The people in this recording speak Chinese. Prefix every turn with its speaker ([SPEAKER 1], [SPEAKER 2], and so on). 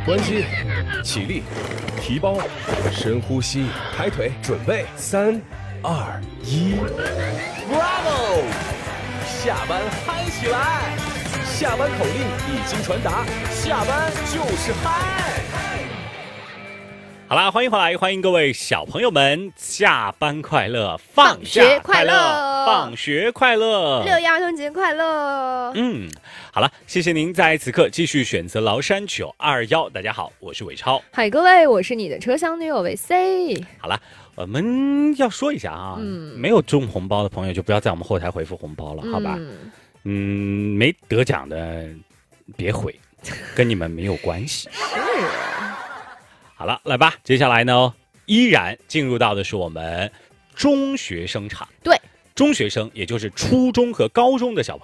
[SPEAKER 1] 关机，起立，提包，深呼吸，抬腿，准备，3、2、1 ，Bravo！ 下班嗨起来！下班口令已经传达，下班就是嗨。
[SPEAKER 2] 好啦，欢迎回来，欢迎各位小朋友们，下班快乐，放假快乐，放学快乐
[SPEAKER 3] 6一儿童节快乐。
[SPEAKER 2] 好了，谢谢您在此刻继续选择崂山921。大家好，我是伟超。
[SPEAKER 3] 嗨，各位，我是你的车厢女友维 C。
[SPEAKER 2] 好了，我们要说一下啊，没有中红包的朋友就不要在我们后台回复红包了，好吧？没得奖的别回，跟你们没有关系。好了，来吧，接下来呢，依然进入到的是我们中学生场。
[SPEAKER 3] 对，
[SPEAKER 2] 中学生也就是初中和高中的小朋